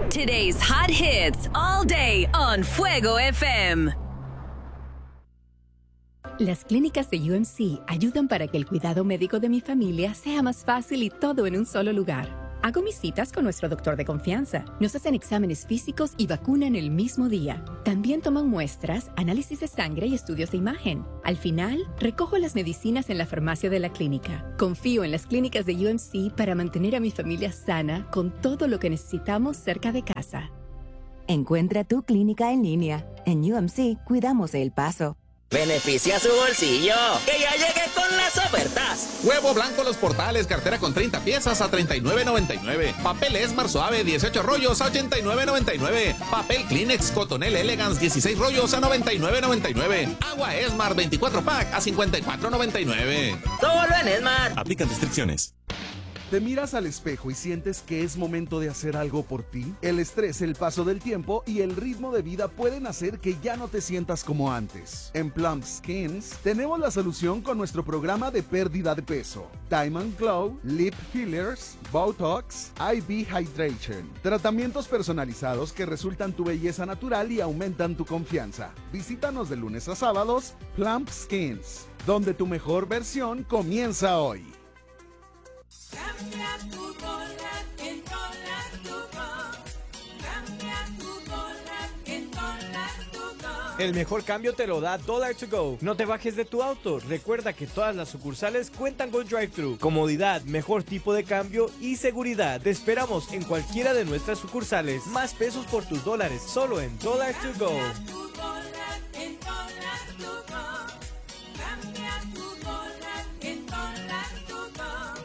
Today's hot hits all day on Fuego FM. Las clínicas de UMC ayudan para que el cuidado médico de mi familia sea más fácil y todo en un solo lugar. Hago mis citas con nuestro doctor de confianza. Nos hacen exámenes físicos y vacunan el mismo día. También toman muestras, análisis de sangre y estudios de imagen. Al final, recojo las medicinas en la farmacia de la clínica. Confío en las clínicas de UMC para mantener a mi familia sana con todo lo que necesitamos cerca de casa. Encuentra tu clínica en línea. En UMC cuidamos de El Paso. Beneficia su bolsillo, que ya llegué con las ofertas. Huevo blanco Los Portales, cartera con 30 piezas a $39.99. Papel Esmar suave, 18 rollos a $89.99. Papel Kleenex Cotonel Elegance, 16 rollos a $99.99. Agua Esmar 24 pack a $54.99. Solo en Esmar. Aplican restricciones. ¿Te miras al espejo y sientes que es momento de hacer algo por ti? El estrés, el paso del tiempo y el ritmo de vida pueden hacer que ya no te sientas como antes. En Plump Skins tenemos la solución con nuestro programa de pérdida de peso. Diamond Glow, Lip Fillers, Botox, IV Hydration. Tratamientos personalizados que resultan tu belleza natural y aumentan tu confianza. Visítanos de lunes a sábados, Plump Skins, donde tu mejor versión comienza hoy. Cambia tu dólar en Dólar To Go. Cambia tu dólar en Dólar To Go. El mejor cambio te lo da Dólar To Go. No te bajes de tu auto. Recuerda que todas las sucursales cuentan con drive-thru. Comodidad, mejor tipo de cambio y seguridad. Te esperamos en cualquiera de nuestras sucursales. Más pesos por tus dólares, solo en Dólar To Go. Cambia tu dólar en Dólar To Go. Cambia tu dólar en Dólar To Go.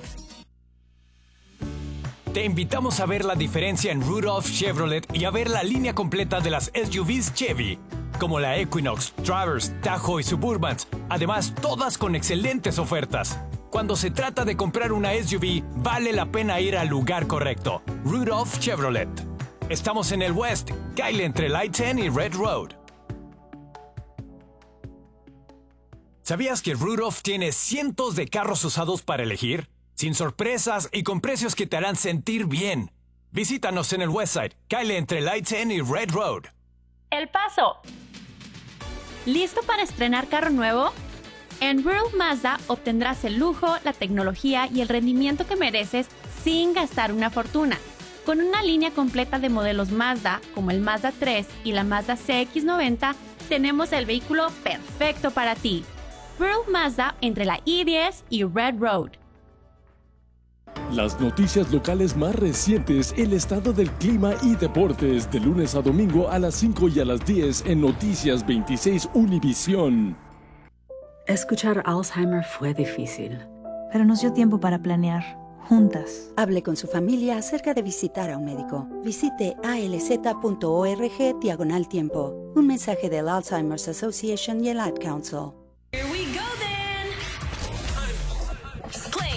Te invitamos a ver la diferencia en Rudolph Chevrolet y a ver la línea completa de las SUVs Chevy, como la Equinox, Traverse, Tahoe y Suburbans. Además, todas con excelentes ofertas. Cuando se trata de comprar una SUV, vale la pena ir al lugar correcto. Rudolph Chevrolet. Estamos en el West, Kyle entre Light 10 y Red Road. ¿Sabías que Rudolph tiene cientos de carros usados para elegir? Sin sorpresas y con precios que te harán sentir bien. Visítanos en el Westside, Kyle entre Light 10 y Red Road. El Paso. ¿Listo para estrenar carro nuevo? En Rural Mazda obtendrás el lujo, la tecnología y el rendimiento que mereces sin gastar una fortuna. Con una línea completa de modelos Mazda, como el Mazda 3 y la Mazda CX-90, tenemos el vehículo perfecto para ti. Rural Mazda entre la I-10 y Red Road. Las noticias locales más recientes, el estado del clima y deportes, de lunes a domingo a las 5 y a las 10 en Noticias 26 Univisión. Escuchar Alzheimer fue difícil, pero nos dio tiempo para planear, juntas. Hable con su familia acerca de visitar a un médico. Visite alz.org/tiempo. Un mensaje del Alzheimer's Association y el Ad Council.